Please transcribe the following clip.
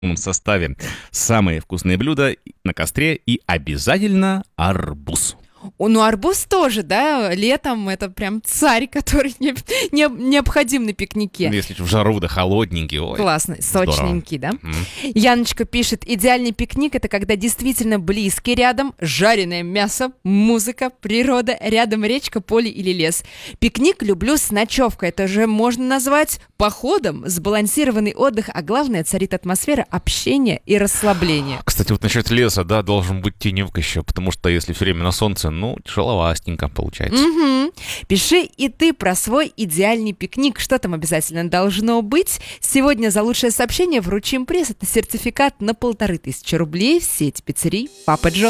составе. Самые вкусные блюда на костре и обязательно арбуз. Ну, арбуз тоже, да, летом это прям царь, который необходим на пикнике. Если в жару, да холодненький. Ой, Классный, здорово. сочненький, да? Яночка пишет, идеальный пикник — это когда действительно близкий рядом, жареное мясо, музыка, природа, рядом речка, поле или лес. Пикник люблю с ночевкой, это же можно назвать походом, сбалансированный отдых, а главное, царит атмосфера общения и расслабления. Кстати, вот насчет леса, да, должен быть тенек еще, потому что если все время на солнце, ну, тяжеловастенько получается. Угу. Пиши и ты про свой идеальный пикник. Что там обязательно должно быть? Сегодня за лучшее сообщение вручим приз. Это сертификат на 1500 рублей в сеть пиццерий «Папа Джон».